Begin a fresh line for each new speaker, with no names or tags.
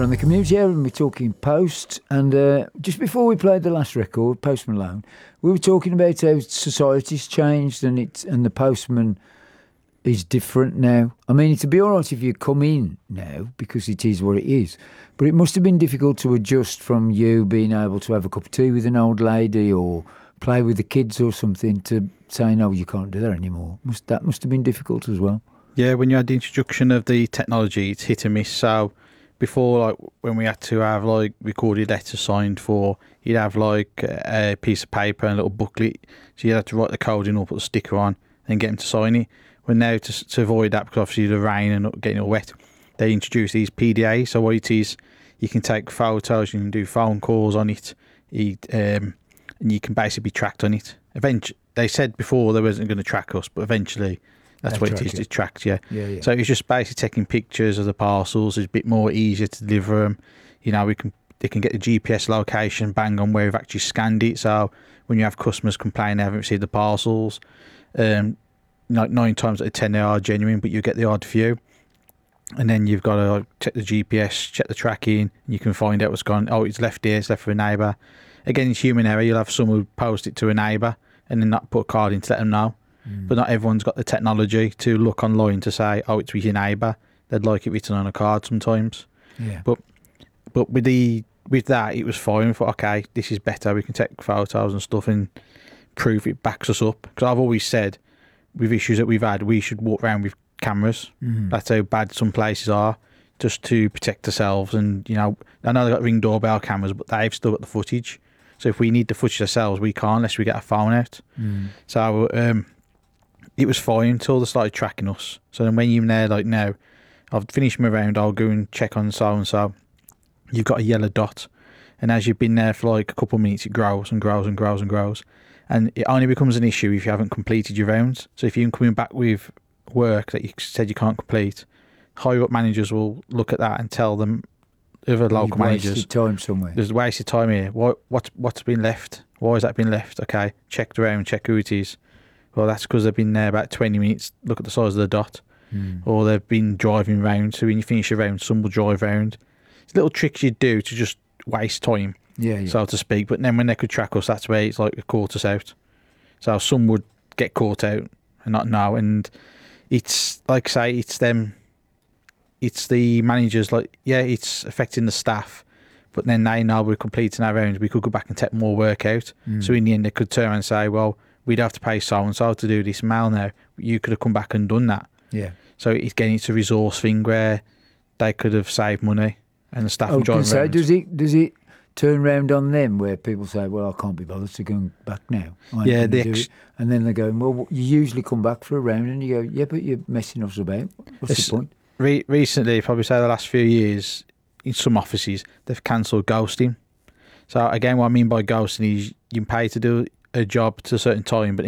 We're on the community area and we're talking post. And just before we played the last record, Post Malone, we were talking about how society's changed and the postman is different now. I mean, it'd be all right if you come in now because it is what it is. But it must have been difficult to adjust from you being able to have a cup of tea with an old lady or play with the kids or something to saying, no, you can't do that anymore. That must have been difficult as well.
Yeah, when you had the introduction of the technology, it's hit and miss. So before, like when we had to have like recorded letters signed for, you'd have like a piece of paper and a little booklet. So you had to write the code in or put the sticker on and get them to sign it. Well, now to avoid that, because obviously the rain and not getting all wet, they introduced these PDAs. So what it is, you can take photos, you can do phone calls on it, and you can basically be tracked on it. Eventually, they said before they wasn't going to track us, but eventually that's what it is. It tracks you.
Yeah.
So it's just basically taking pictures of the parcels. It's a bit more easier to deliver them. You know, they can get the GPS location bang on where we've actually scanned it. So when you have customers complain they haven't received the parcels, like 9 times out of 10 they are genuine, but you get the odd few. And then you've got to check the GPS, check the tracking, and you can find out what's gone. Oh, it's left here, it's left for a neighbour. Again, it's human error. You'll have someone post it to a neighbour and then not put a card in to let them know. But not everyone's got the technology to look online to say, oh, it's with your neighbour. They'd like it written on a card sometimes.
Yeah.
But with that, it was fine. We thought, okay, this is better. We can take photos and stuff and prove it backs us up. Because I've always said, with issues that we've had, we should walk around with cameras. That's how bad some places are, just to protect ourselves. And, you know, I know they've got Ring doorbell cameras, but they've still got the footage. So if we need the footage ourselves, we can't unless we get a phone out. So it was fine until they started tracking us. So then when you're there, like now, I've finished my round, I'll go and check on so-and-so. You've got a yellow dot. And as you've been there for like a couple of minutes, it grows and grows and grows and grows. And it only becomes an issue if you haven't completed your rounds. So if you're coming back with work that you said you can't complete, higher up managers will look at that and tell them, other local managers,
wasted time somewhere.
There's wasted time here. What's been left? Why has that been left? Okay, check the round, check who it is. Well, that's because they've been there about 20 minutes. Look at the size of the dot. Or they've been driving round. So when you finish a round, some will drive round. It's little tricks you do to just waste time.
Yeah.
So to speak. But then when they could track us, that's where it's like it caught us out. So some would get caught out and not know. And it's like I say, it's them. It's the managers. Like, yeah, it's affecting the staff, but then they know we're completing our rounds. We could go back and take more work out. So in the end, they could turn around and say, well, we'd have to pay so and so to do this mail now. You could have come back and done that.
Yeah.
So it's a resource thing where they could have saved money and the staff would drive around.
Does it turn round on them where people say, well, I can't be bothered to go back now.
Yeah,
and then they're going, well, you usually come back for a round, and you go, yeah, but you're messing us about. What's the point?
Recently, probably say the last few years, in some offices, they've cancelled ghosting. So again, what I mean by ghosting is you can pay to do a job to a certain time, but